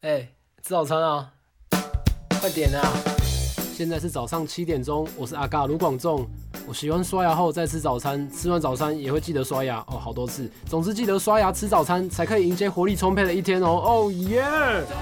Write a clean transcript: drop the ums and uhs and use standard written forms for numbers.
吃早餐啊，快点啊！现在是早上7点钟，我是阿嘎卢广仲。我喜欢刷牙后再吃早餐，吃完早餐也会记得刷牙哦，好多次。总之记得刷牙吃早餐，才可以迎接活力充沛的一天哦。哦耶！